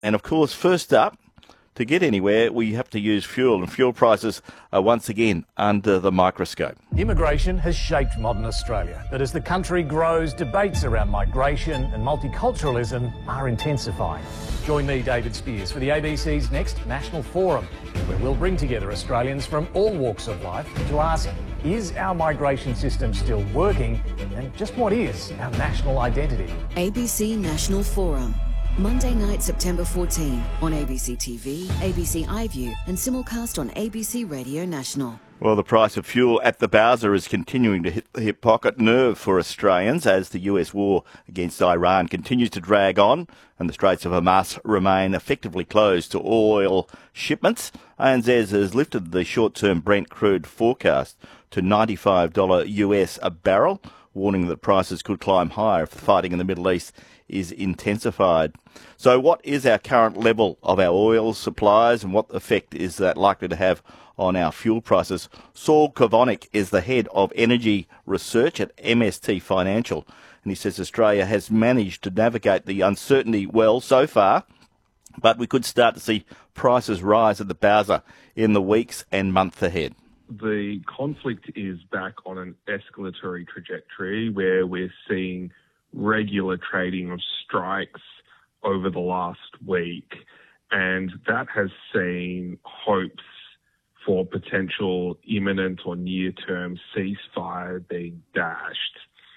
And of course, first up, to get anywhere, we have to use fuel, and fuel prices are once again under the microscope. Immigration has shaped modern Australia, but as the country grows, debates around migration and multiculturalism are intensifying. Join me, David Spears, for the ABC's next National Forum, where we'll bring together Australians from all walks of life to ask, is our migration system still working? And just what is our national identity? ABC National Forum. Monday night, September 14 on ABC TV, ABC iView and simulcast on ABC Radio National. Well, the price of fuel at the bowser is continuing to hit the hip pocket nerve for Australians as the US war against Iran continues to drag on and the Straits of Hormuz remain effectively closed to oil shipments. ANZ has lifted the short-term Brent crude forecast to $95 US a barrel, warning that prices could climb higher if the fighting in the Middle East is intensified. So what is our current level of our oil supplies and what effect is that likely to have on our fuel prices? Saul Kovonic is the head of energy research at MST Financial, and he says Australia has managed to navigate the uncertainty well so far, but we could start to see prices rise at the bowser in the weeks and months ahead. The conflict is back on an escalatory trajectory where we're seeing regular trading of strikes over the last week, and that has seen hopes for potential imminent or near-term ceasefire being dashed.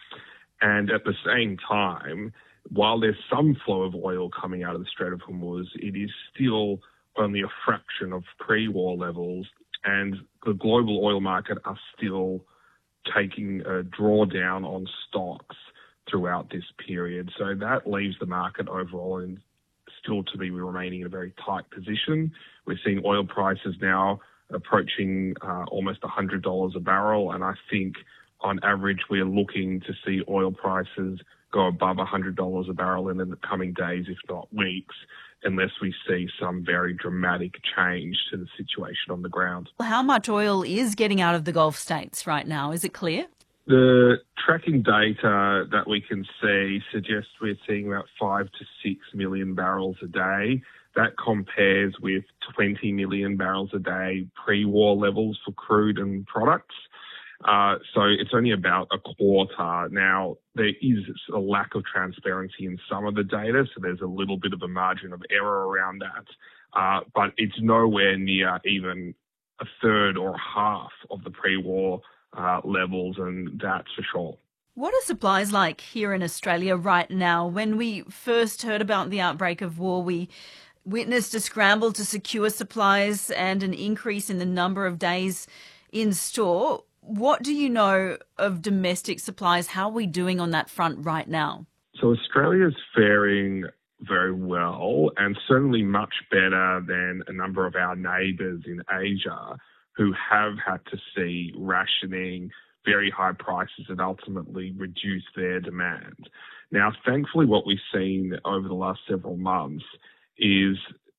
And at the same time, while there's some flow of oil coming out of the Strait of Hormuz, it is still only a fraction of pre-war levels, and the global oil market are still taking a drawdown on stocks throughout this period. So that leaves the market overall in still to be remaining in a very tight position. We're seeing oil prices now approaching almost $100 a barrel, and I think on average we're looking to see oil prices go above $100 a barrel in the coming days, if not weeks, unless we see some very dramatic change to the situation on the ground. How much oil is getting out of the Gulf states right now? Is it clear? The tracking data that we can see suggests we're seeing about 5 to 6 million barrels a day. That compares with 20 million barrels a day pre-war levels for crude and products. So it's only about a quarter. Now, there is a lack of transparency in some of the data, so there's a little bit of a margin of error around that. But it's nowhere near even a third or half of the pre-war levels, and that's for sure. What are supplies like here in Australia right now? When we first heard about the outbreak of war, we witnessed a scramble to secure supplies and an increase in the number of days in store. What do you know of domestic supplies? How are we doing on that front right now? So Australia's faring very well, and certainly much better than a number of our neighbours in Asia who have had to see rationing, very high prices, and ultimately reduce their demand. Now, thankfully, what we've seen over the last several months is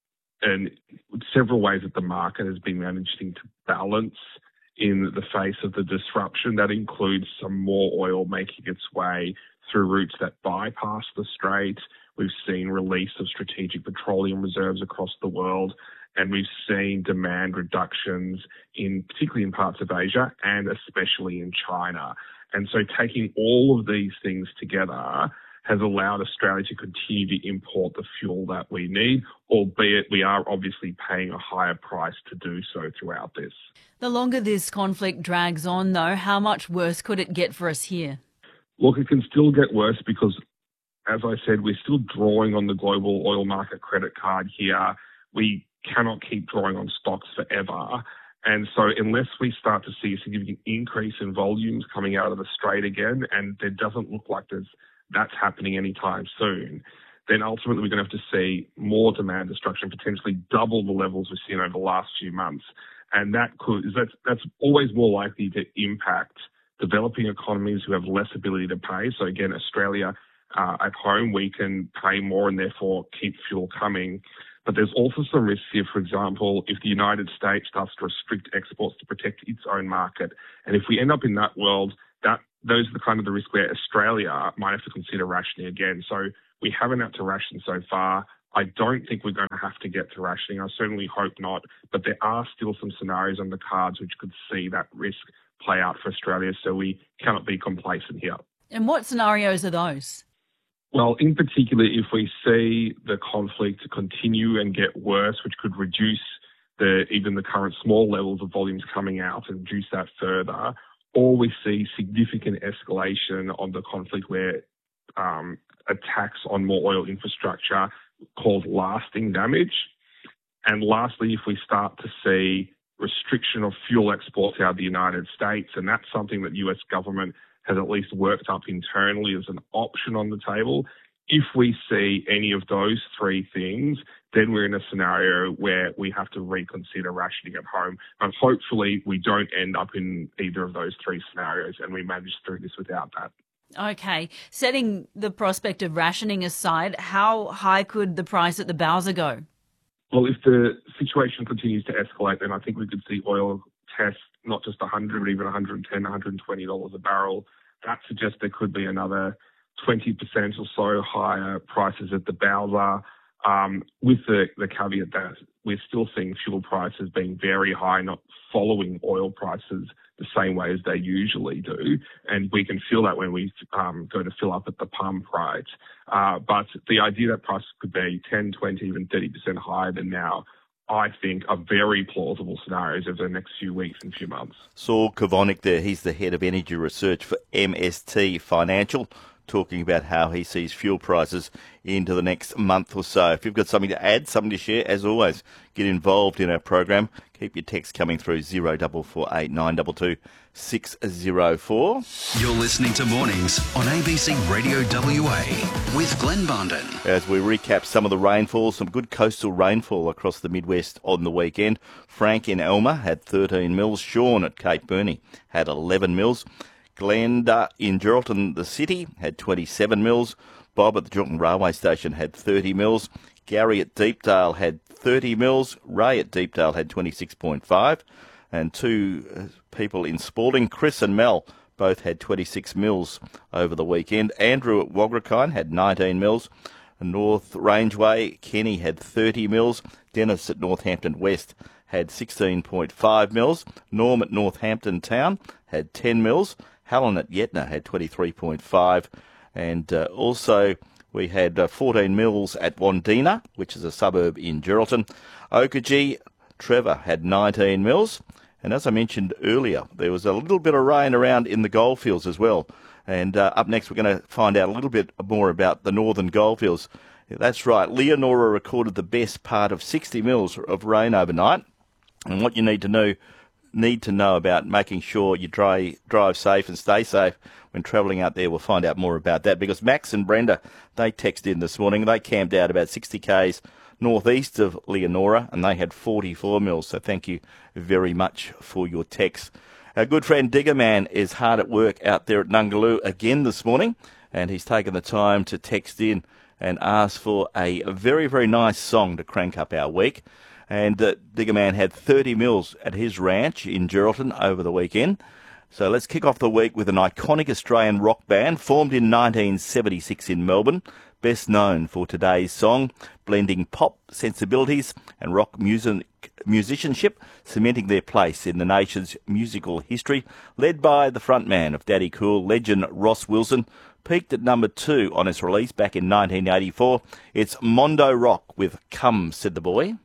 several ways that the market has been managing to balance in the face of the disruption. That includes some more oil making its way through routes that bypass the strait. We've seen release of strategic petroleum reserves across the world, and we've seen demand reductions particularly in parts of Asia and especially in China. And so taking all of these things together has allowed Australia to continue to import the fuel that we need, albeit we are obviously paying a higher price to do so throughout this. The longer this conflict drags on, though, how much worse could it get for us here? Look, it can still get worse because, as I said, we're still drawing on the global oil market credit card here. We cannot keep drawing on stocks forever. And so unless we start to see a significant increase in volumes coming out of the strait again, and there doesn't look like that's happening anytime soon, then ultimately we're going to have to see more demand destruction, potentially double the levels we've seen over the last few months. And that's always more likely to impact developing economies who have less ability to pay. So again, Australia at home, we can pay more and therefore keep fuel coming. But there's also some risks here. For example, if the United States starts to restrict exports to protect its own market, and if we end up in that world, those are the kind of the risk where Australia might have to consider rationing again. So we haven't had to ration so far. I don't think we're going to have to get to rationing. I certainly hope not. But there are still some scenarios on the cards which could see that risk play out for Australia. So we cannot be complacent here. And what scenarios are those? Well, in particular, if we see the conflict continue and get worse, which could reduce even the current small levels of volumes coming out and reduce that further, or we see significant escalation on the conflict where attacks on more oil infrastructure cause lasting damage. And lastly, if we start to see restriction of fuel exports out of the United States, and that's something that the US government has at least worked up internally as an option on the table. If we see any of those three things, then we're in a scenario where we have to reconsider rationing at home. And hopefully we don't end up in either of those three scenarios and we manage through this without that. Okay. Setting the prospect of rationing aside, how high could the price at the Bowser go? Well, if the situation continues to escalate, then I think we could see oil test not just $100, but even $110, $120 a barrel. That suggests there could be another 20% or so higher prices at the Bowser, with the caveat that we're still seeing fuel prices being very high, not following oil prices the same way as they usually do. And we can feel that when we go to fill up at the pump, right? But the idea that prices could be 10, 20, even 30% higher than now, I think, are very plausible scenarios over the next few weeks and few months. Saul Kavonik there, he's the head of energy research for MST Financial, talking about how he sees fuel prices into the next month or so. If you've got something to add, something to share, as always, get involved in our program. Keep your texts coming through 0448 922 604. You're listening to Mornings on ABC Radio WA with Glenn Bondon. As we recap some of the rainfall, some good coastal rainfall across the Midwest on the weekend. Frank in Elmer had 13 mils. Sean at Cape Burney had 11 mils. Glenda in Geraldton, the city, had 27 mils. Bob at the Geraldton Railway Station had 30 mils. Gary at Deepdale had 30 mils. Ray at Deepdale had 26.5. And two people in Spalding, Chris and Mel, both had 26 mils over the weekend. Andrew at Wagrakine had 19 mils. North Rangeway, Kenny had 30 mils. Dennis at Northampton West had 16.5 mils. Norm at Northampton Town had 10 mils. Helen at Yetna had 23.5. And also we had 14 mils at Wandina, which is a suburb in Geraldton. Oakajee, Trevor had 19 mils. And as I mentioned earlier, there was a little bit of rain around in the goldfields as well. And up next, we're going to find out a little bit more about the northern goldfields. That's right. Leonora recorded the best part of 60 mils of rain overnight. And what you need to know about making sure you drive safe and stay safe when travelling out there. We'll find out more about that because Max and Brenda, they texted in this morning. They camped out about 60 k's northeast of Leonora and they had 44 mils. So thank you very much for your text. Our good friend Digger Man is hard at work out there at Nungaloo again this morning, and he's taken the time to text in and ask for a very, very nice song to crank up our week. And Digger Man had 30 mils at his ranch in Geraldton over the weekend. So let's kick off the week with an iconic Australian rock band formed in 1976 in Melbourne, best known for today's song, blending pop sensibilities and rock musicianship, cementing their place in the nation's musical history, led by the frontman of Daddy Cool, legend Ross Wilson. Peaked at number 2 on its release back in 1984. It's Mondo Rock with Come, Said the Boy.